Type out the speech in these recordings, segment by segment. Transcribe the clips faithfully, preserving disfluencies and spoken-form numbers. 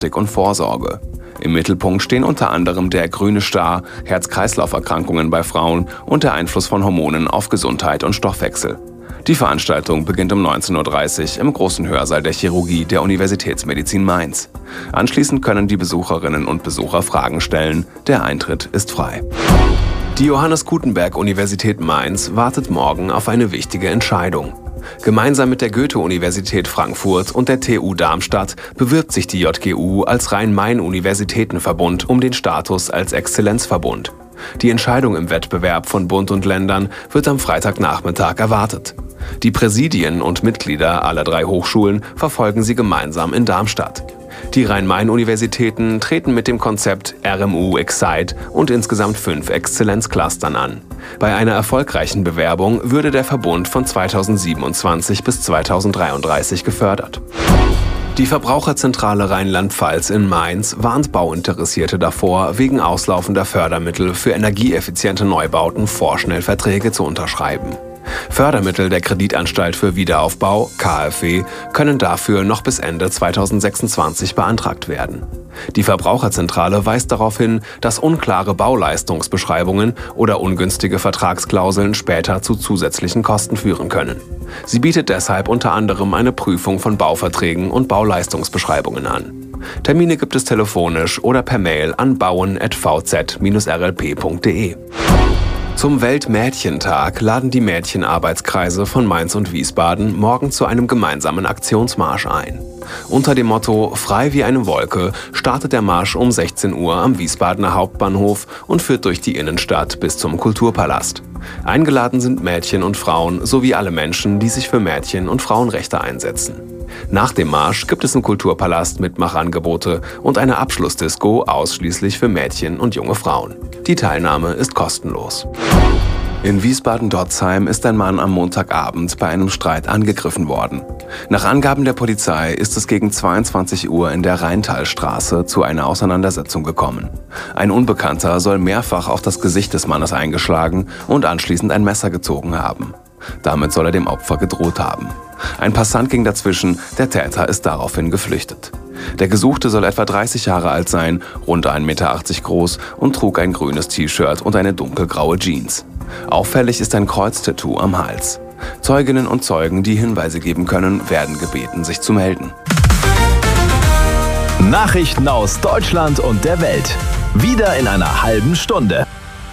und Vorsorge. Im Mittelpunkt stehen unter anderem der grüne Star, Herz-Kreislauf-Erkrankungen bei Frauen und der Einfluss von Hormonen auf Gesundheit und Stoffwechsel. Die Veranstaltung beginnt um neunzehn Uhr dreißig im großen Hörsaal der Chirurgie der Universitätsmedizin Mainz. Anschließend können die Besucherinnen und Besucher Fragen stellen. Der Eintritt ist frei. Die Johannes Gutenberg-Universität Mainz wartet morgen auf eine wichtige Entscheidung. Gemeinsam mit der Goethe-Universität Frankfurt und der T U Darmstadt bewirbt sich die J G U als Rhein-Main-Universitätenverbund um den Status als Exzellenzverbund. Die Entscheidung im Wettbewerb von Bund und Ländern wird am Freitagnachmittag erwartet. Die Präsidien und Mitglieder aller drei Hochschulen verfolgen sie gemeinsam in Darmstadt. Die Rhein-Main-Universitäten treten mit dem Konzept R M U Excite und insgesamt fünf Exzellenzclustern an. Bei einer erfolgreichen Bewerbung würde der Verbund von zweitausendsiebenundzwanzig bis zweitausenddreiunddreißig gefördert. Die Verbraucherzentrale Rheinland-Pfalz in Mainz warnt Bauinteressierte davor, wegen auslaufender Fördermittel für energieeffiziente Neubauten vorschnell Verträge zu unterschreiben. Fördermittel der Kreditanstalt für Wiederaufbau, K f W, können dafür noch bis Ende zweitausendsechsundzwanzig beantragt werden. Die Verbraucherzentrale weist darauf hin, dass unklare Bauleistungsbeschreibungen oder ungünstige Vertragsklauseln später zu zusätzlichen Kosten führen können. Sie bietet deshalb unter anderem eine Prüfung von Bauverträgen und Bauleistungsbeschreibungen an. Termine gibt es telefonisch oder per Mail an bauen at v z dash r l p punkt d e. Zum Weltmädchentag laden die Mädchenarbeitskreise von Mainz und Wiesbaden morgen zu einem gemeinsamen Aktionsmarsch ein. Unter dem Motto »Frei wie eine Wolke« startet der Marsch um sechzehn Uhr am Wiesbadener Hauptbahnhof und führt durch die Innenstadt bis zum Kulturpalast. Eingeladen sind Mädchen und Frauen sowie alle Menschen, die sich für Mädchen- und Frauenrechte einsetzen. Nach dem Marsch gibt es im Kulturpalast Mitmachangebote und eine Abschlussdisco ausschließlich für Mädchen und junge Frauen. Die Teilnahme ist kostenlos. In Wiesbaden-Dotzheim ist ein Mann am Montagabend bei einem Streit angegriffen worden. Nach Angaben der Polizei ist es gegen zweiundzwanzig Uhr in der Rheintalstraße zu einer Auseinandersetzung gekommen. Ein Unbekannter soll mehrfach auf das Gesicht des Mannes eingeschlagen und anschließend ein Messer gezogen haben. Damit soll er dem Opfer gedroht haben. Ein Passant ging dazwischen, der Täter ist daraufhin geflüchtet. Der Gesuchte soll etwa dreißig Jahre alt sein, rund ein Meter achtzig groß und trug ein grünes T-Shirt und eine dunkelgraue Jeans. Auffällig ist ein Kreuztattoo am Hals. Zeuginnen und Zeugen, die Hinweise geben können, werden gebeten, sich zu melden. Nachrichten aus Deutschland und der Welt. Wieder in einer halben Stunde.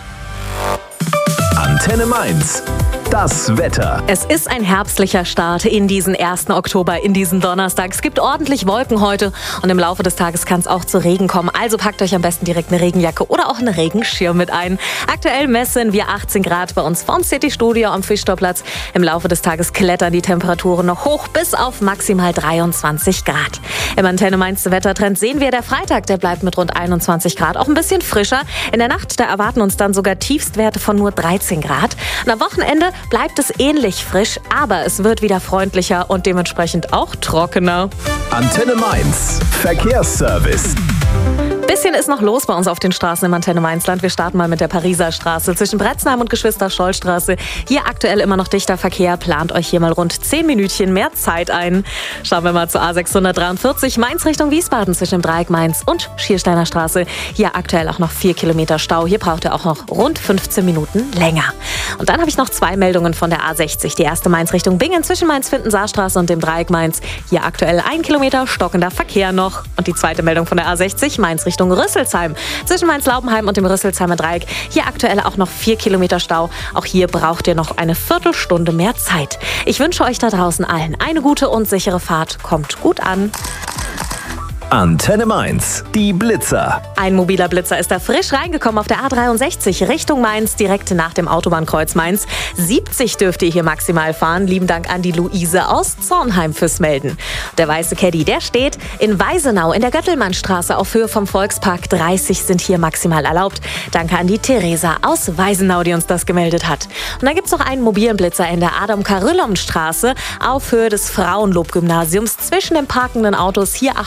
Antenne Mainz. Das Wetter. Es ist ein herbstlicher Start in diesen ersten Oktober, in diesen Donnerstag. Es gibt ordentlich Wolken heute und im Laufe des Tages kann es auch zu Regen kommen. Also packt euch am besten direkt eine Regenjacke oder auch einen Regenschirm mit ein. Aktuell messen wir achtzehn Grad bei uns vom City Studio am Fischtorplatz. Im Laufe des Tages klettern die Temperaturen noch hoch bis auf maximal dreiundzwanzig Grad. Im Antenne Mainz Wettertrend sehen wir, der Freitag, der bleibt mit rund einundzwanzig Grad auch ein bisschen frischer. In der Nacht, da erwarten uns dann sogar Tiefstwerte von nur dreizehn Grad. Und am Wochenende bleibt es ähnlich frisch, aber es wird wieder freundlicher und dementsprechend auch trockener. Antenne Mainz Verkehrsservice. Bisschen ist noch los bei uns auf den Straßen im Antenne Mainzland. Wir starten mal mit der Pariser Straße zwischen Bretzenheim und Geschwister-Scholl-Straße. Hier aktuell immer noch dichter Verkehr. Plant euch hier mal rund zehn Minütchen mehr Zeit ein. Schauen wir mal zur A sechshundertdreiundvierzig Mainz Richtung Wiesbaden zwischen dem Dreieck Mainz und Schiersteiner Straße. Hier aktuell auch noch vier Kilometer Stau. Hier braucht ihr auch noch rund fünfzehn Minuten länger. Und dann habe ich noch zwei Meldungen von der A sechzig. Die erste Mainz Richtung Bingen zwischen Mainz-Findensaar-Straße und dem Dreieck Mainz. Hier aktuell ein Kilometer stockender Verkehr noch. Und die zweite Meldung von der A sechzig Mainz Richtung Rüsselsheim. Zwischen Mainz-Laubenheim und dem Rüsselsheimer Dreieck. Hier aktuell auch noch vier Kilometer Stau. Auch hier braucht ihr noch eine Viertelstunde mehr Zeit. Ich wünsche euch da draußen allen eine gute und sichere Fahrt. Kommt gut an. Antenne Mainz, die Blitzer. Ein mobiler Blitzer ist da frisch reingekommen auf der A dreiundsechzig Richtung Mainz, direkt nach dem Autobahnkreuz Mainz. siebzig dürft ihr hier maximal fahren. Lieben Dank an die Luise aus Zornheim fürs Melden. Der weiße Caddy, der steht in Weisenau in der Göttelmannstraße auf Höhe vom Volkspark. dreißig sind hier maximal erlaubt. Danke an die Theresa aus Weisenau, die uns das gemeldet hat. Und dann gibt es noch einen mobilen Blitzer in der Adam-Karillon-Straße auf Höhe des Frauenlob-Gymnasiums zwischen den parkenden Autos. Hier Achtung, Schritt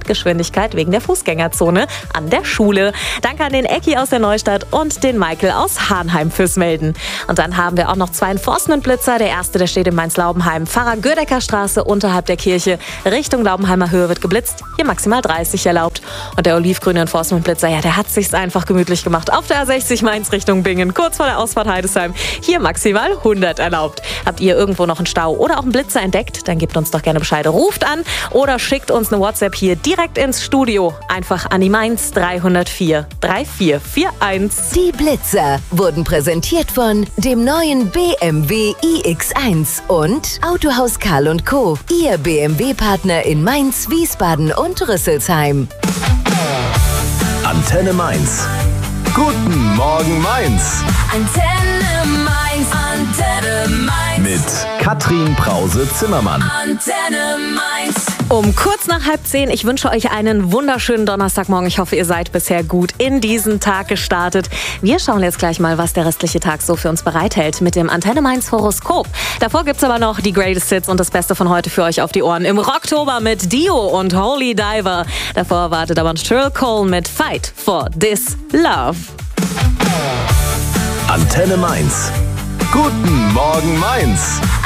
Machtgeschwindigkeit wegen der Fußgängerzone an der Schule. Danke an den Ecki aus der Neustadt und den Michael aus Hahnheim fürs Melden. Und dann haben wir auch noch zwei Enforcement-Blitzer. Der erste, der steht in Mainz-Laubenheim, Pfarrer-Gödecker-Straße unterhalb der Kirche. Richtung Laubenheimer Höhe wird geblitzt, hier maximal dreißig erlaubt. Und der olivgrüne Enforcement-Blitzer, ja, der hat sich's einfach gemütlich gemacht. Auf der A sechzig Mainz Richtung Bingen, kurz vor der Ausfahrt Heidesheim, hier maximal hundert erlaubt. Habt ihr irgendwo noch einen Stau oder auch einen Blitzer entdeckt, dann gebt uns doch gerne Bescheid. Ruft an oder schickt uns eine WhatsApp hier direkt ins Studio. Einfach an die Mainz drei null vier drei vier vier eins. Die Blitzer wurden präsentiert von dem neuen B M W i X eins und Autohaus Karl und Co., Ihr B M W-Partner in Mainz, Wiesbaden und Rüsselsheim. Antenne Mainz. Guten Morgen Mainz. Antenne Mainz, Antenne Mainz. Mit Katrin Brause-Zimmermann. Antenne Mainz. Um kurz nach halb zehn, ich wünsche euch einen wunderschönen Donnerstagmorgen. Ich hoffe, ihr seid bisher gut in diesen Tag gestartet. Wir schauen jetzt gleich mal, was der restliche Tag so für uns bereithält mit dem Antenne Mainz Horoskop. Davor gibt's aber noch die Greatest Hits und das Beste von heute für euch auf die Ohren. Im Rocktober mit Dio und Holy Diver. Davor wartet aber Cheryl Cole mit Fight for This Love. Antenne Mainz. Guten Morgen Mainz.